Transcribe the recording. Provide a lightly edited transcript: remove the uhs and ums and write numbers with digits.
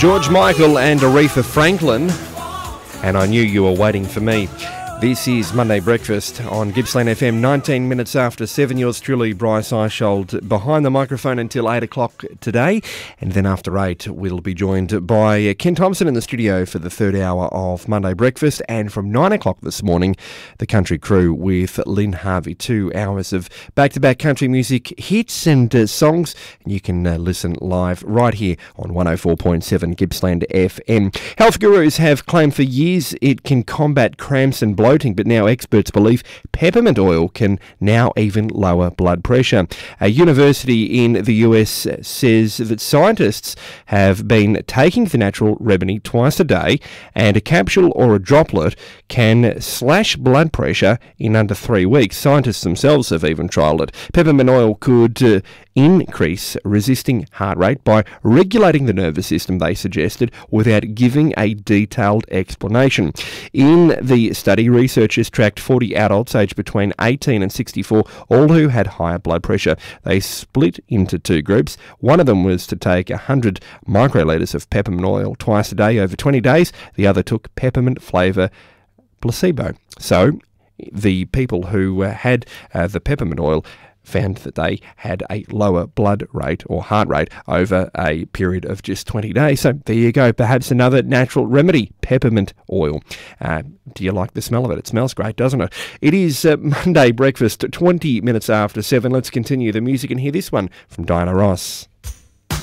George Michael and Aretha Franklin, and I knew you were waiting for me. This is Monday Breakfast on Gippsland FM, 19 minutes after 7. Yours truly, Bryce Eishold, behind the microphone until 8 o'clock today. And then after 8, we'll be joined by Ken Thompson in the studio for the third hour of Monday Breakfast. And from 9 o'clock this morning, the Country Crew with Lynn Harvey. 2 hours of back-to-back country music hits and songs. And you can listen live right here on 104.7 Gippsland FM. Health gurus have claimed for years it can combat cramps and bloating, but now experts believe peppermint oil can now even lower blood pressure. A university in the US says that scientists have been taking the natural remedy twice a day, and a capsule or a droplet can slash blood pressure in under 3 weeks. Scientists themselves have even trialled it. Peppermint oil could increase resisting heart rate by regulating the nervous system, they suggested, without giving a detailed explanation. In the study, researchers tracked 40 adults aged between 18 and 64, all who had higher blood pressure. They split into 2 groups. One of them was to take 100 microlitres of peppermint oil twice a day over 20 days. The other took peppermint flavour placebo. So the people who had the peppermint oil found that they had a lower blood rate or heart rate over a period of just 20 days. So there you go, perhaps another natural remedy, peppermint oil. Do you like the smell of it? It smells great, doesn't it? It is Monday Breakfast, 20 minutes after 7. Let's continue the music and hear this one from Diana Ross.